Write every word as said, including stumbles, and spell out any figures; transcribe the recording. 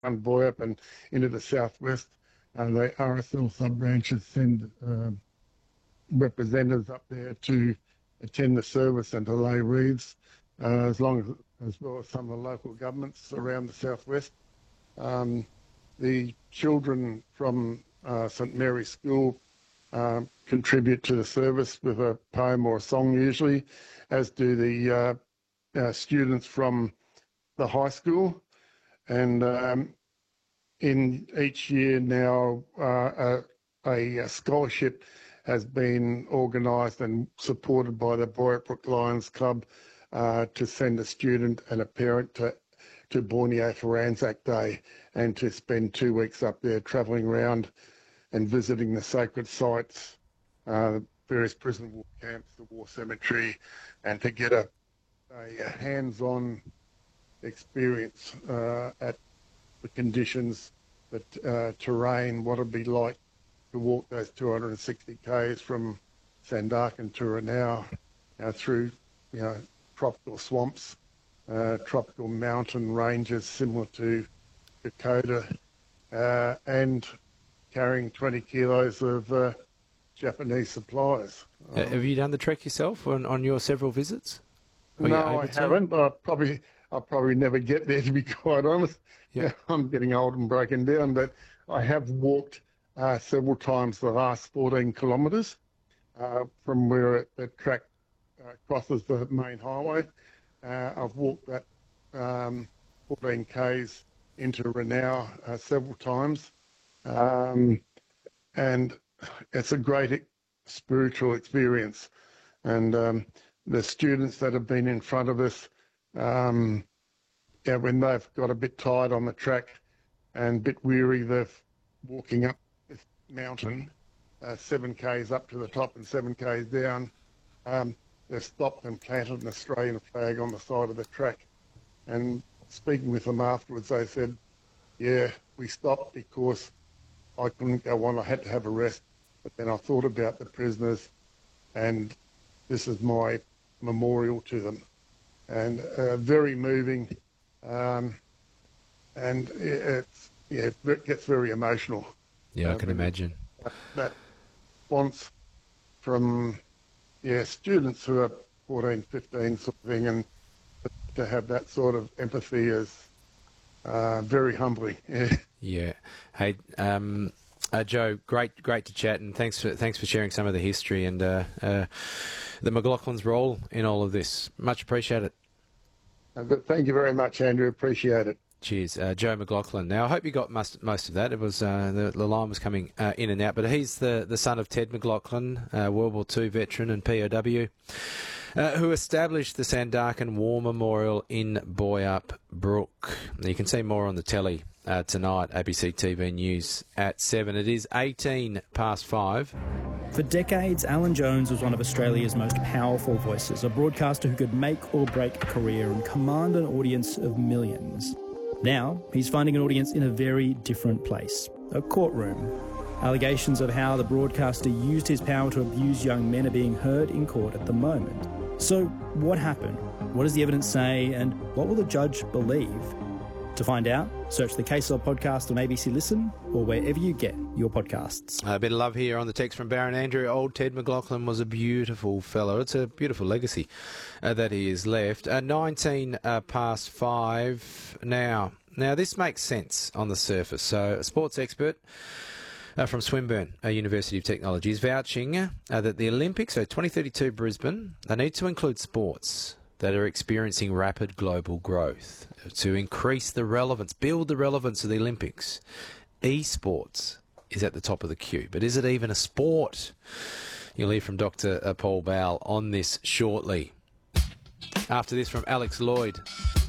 around Boyup and into the southwest. And the R S L sub-branches send uh, representatives up there to attend the service and to lay wreaths, uh, as long as, as well as some of the local governments around the southwest. Um, the children from uh, St Mary's School uh, contribute to the service with a poem or a song usually, as do the uh, uh, students from the high school. And um, in each year now, uh, a, a scholarship has been organised and supported by the Boyup Brook Lions Club uh, to send a student and a parent to, to Borneo for Anzac Day and to spend two weeks up there travelling around and visiting the sacred sites, uh, various prison war camps, the war cemetery, and to get a, a hands-on experience uh, at the conditions, the uh, terrain, what it'd be like to walk those two hundred sixty kays from Sandakan to Ranau uh, through, you know, tropical swamps, uh, tropical mountain ranges similar to Dakota, uh, and carrying twenty kilos of uh, Japanese supplies. Um, Have you done the trek yourself on, on your several visits? Are no, I to? haven't. I probably I'll probably never get there, to be quite honest. Yeah. I'm getting old and broken down, but I have walked uh, several times the last fourteen kilometres uh, from where the track uh, crosses the main highway. Uh, I've walked that um, fourteen kays into Ranau uh, several times. Um, and it's a great spiritual experience. And um, the students that have been in front of us, um, yeah, when they've got a bit tired on the track and a bit weary, they're walking up this mountain, uh, seven kays up to the top and seven kays down. Um, they've stopped and planted an Australian flag on the side of the track. And speaking with them afterwards, they said, yeah, we stopped because I couldn't go on. I had to have a rest. But then I thought about the prisoners, and this is my memorial to them. And uh, very moving. Um, and it's, yeah, it gets very emotional. Yeah, I uh, can imagine. That, that response from, yeah, students who are fourteen, fifteen sort of thing, and to have that sort of empathy is uh, very humbling. Yeah. Yeah. Hey, um, uh, Joe, great, great to chat, and thanks for thanks for sharing some of the history and uh, uh, the McLaughlin's role in all of this. Much appreciated. Uh, but thank you very much, Andrew. Appreciate it. Cheers, uh, Joe McLaughlin. Now, I hope you got most, most of that. It was uh, the, the line was coming uh, in and out, but he's the, the son of Ted McLaughlin, uh, World War Two veteran and P O W. Uh, who established the Sandakan War Memorial in Boyup Brook. You can see more on the telly uh, tonight, A B C T V News at seven. It is eighteen past five. For decades, Alan Jones was one of Australia's most powerful voices, a broadcaster who could make or break a career and command an audience of millions. Now, he's finding an audience in a very different place, a courtroom. Allegations of how the broadcaster used his power to abuse young men are being heard in court at the moment. So, what happened? What does the evidence say? And what will the judge believe? To find out, search the Case Law podcast on A B C Listen or wherever you get your podcasts. A bit of love here on the text from Baron Andrew. Old Ted McLaughlin was a beautiful fellow. It's a beautiful legacy uh, that he has left. Uh, nineteen uh, past five now. Now, this makes sense on the surface. So, a sports expert Uh, from Swinburne uh, University of Technology is vouching uh, that the Olympics, so twenty thirty-two Brisbane, they need to include sports that are experiencing rapid global growth to increase the relevance, build the relevance of the Olympics. Esports is at the top of the queue, but is it even a sport? You'll hear from Doctor Paul Bowell on this shortly. After this from Alex Lloyd.